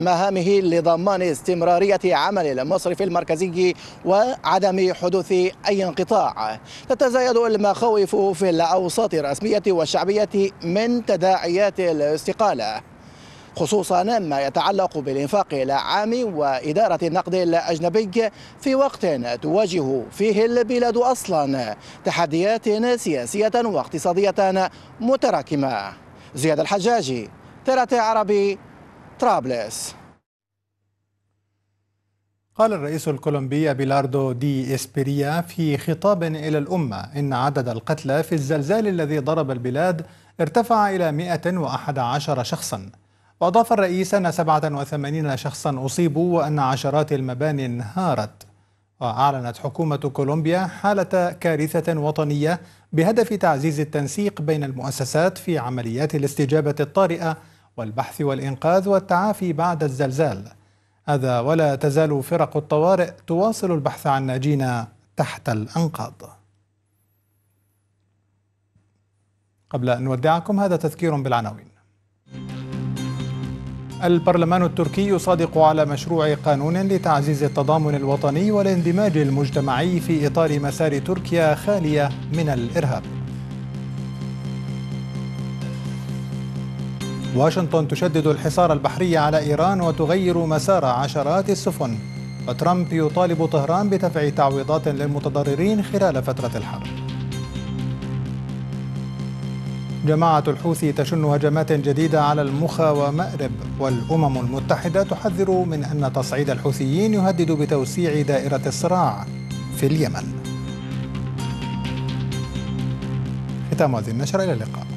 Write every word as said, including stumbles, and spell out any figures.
مهامه لضمان استمرارية عمل المصرف المركزي وعدم حدوث أي انقطاع. تتزايد المخاوف في الأوساط الرسمية والشعبية من تداعيات الاستقالة، خصوصا ما يتعلق بالإنفاق العام وإدارة النقد الأجنبي في وقت تواجه فيه البلاد أصلا تحديات سياسية واقتصادية متراكمة. زياد الحجاجي، ترى عربي، طرابلس. قال الرئيس الكولومبي أبيلاردو دي إسبيريا في خطاب إلى الأمة إن عدد القتلى في الزلزال الذي ضرب البلاد ارتفع إلى مئة وأحد عشر شخصا. وأضاف الرئيس أن سبعة وثمانين شخصا أصيبوا وأن عشرات المباني انهارت. وأعلنت حكومة كولومبيا حالة كارثة وطنية بهدف تعزيز التنسيق بين المؤسسات في عمليات الاستجابة الطارئة والبحث والإنقاذ والتعافي بعد الزلزال. هذا ولا تزال فرق الطوارئ تواصل البحث عن ناجين تحت الأنقاض. قبل أن نودعكم هذا تذكير بالعناوين. البرلمان التركي يصادق على مشروع قانون لتعزيز التضامن الوطني والاندماج المجتمعي في إطار مسار تركيا خالية من الإرهاب. واشنطن تشدد الحصار البحري على إيران وتغير مسار عشرات السفن. وترامب يطالب طهران بدفع تعويضات للمتضررين خلال فترة الحرب. جماعة الحوثي تشن هجمات جديدة على المخا ومأرب، والأمم المتحدة تحذر من أن تصعيد الحوثيين يهدد بتوسيع دائرة الصراع في اليمن. ختام هذه النشرة، إلى اللقاء.